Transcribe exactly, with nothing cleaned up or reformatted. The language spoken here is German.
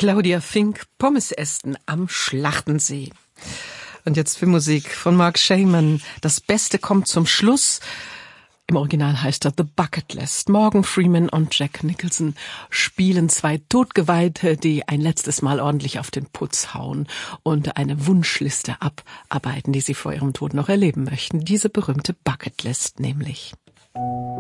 Claudia Fink, Pommes essen am Schlachtensee. Und jetzt Filmmusik von Mark Shaman. Das Beste kommt zum Schluss. Im Original heißt er The Bucket List. Morgan Freeman und Jack Nicholson spielen zwei Todgeweihte, die ein letztes Mal ordentlich auf den Putz hauen und eine Wunschliste abarbeiten, die sie vor ihrem Tod noch erleben möchten. Diese berühmte Bucket List nämlich.